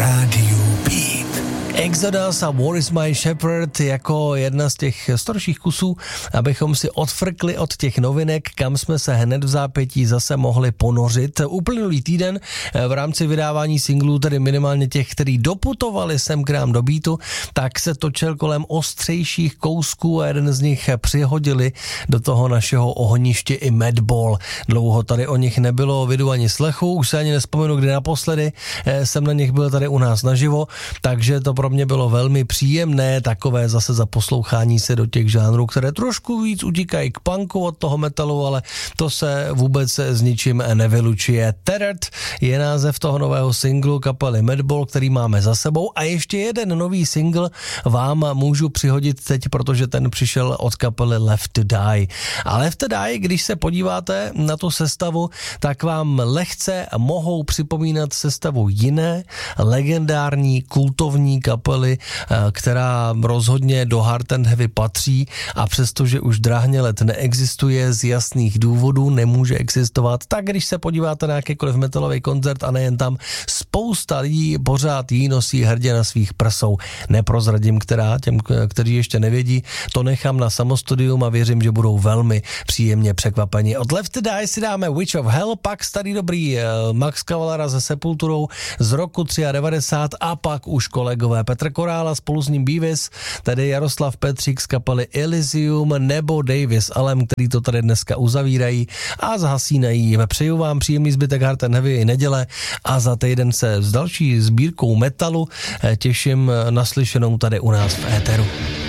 Rádiu Beat. Exodus a War is my shepherd jako jedna z těch starších kusů, abychom si odfrkli od těch novinek, kam jsme se hned v zápětí zase mohli ponořit. Uplynulý týden v rámci vydávání singlů, tedy minimálně těch, který doputovali sem k nám do Beatu, tak se točil kolem ostřejších kousků a jeden z nich přihodili do toho našeho ohniště i Madball. Dlouho tady o nich nebylo vidu ani slechu, už se ani nespomenu, kdy naposledy jsem na nich byl tady u nás naživo, takže to pro mě bylo velmi příjemné, takové zase zaposlouchání se do těch žánrů, které trošku víc utíkají k punku od toho metalu, ale to se vůbec s ničím nevylučuje. Tethered je název toho nového singlu kapely Madball, který máme za sebou, a ještě jeden nový single vám můžu přihodit teď, protože ten přišel od kapely Left to Die. A Left to Die, když se podíváte na tu sestavu, tak vám lehce mohou připomínat sestavu jiné legendární kultovní kapely, která rozhodně do hard and heavy patří, a přestože už drahně let neexistuje z jasných důvodů, nemůže existovat, tak když se podíváte na jakýkoliv metalový koncert a nejen tam, spousta lidí pořád jí nosí hrdě na svých prsou. Neprozradím, která, těm, kteří ještě nevědí, to nechám na samostudium a věřím, že budou velmi příjemně překvapeni. Od Left to Die si dáme Witch of Hell, pak starý dobrý Max Cavalera se Sepulturou z roku 93 a pak už kolegové Petr Korála spolu s ním Beavis, tedy Jaroslav Petřík z kapely Elysium nebo Davis Alem, který to tady dneska uzavírají a zhasínají. Přeju vám příjemný zbytek hard and heavy i neděle a za týden se s další sbírkou metalu těším naslyšenou tady u nás v éteru.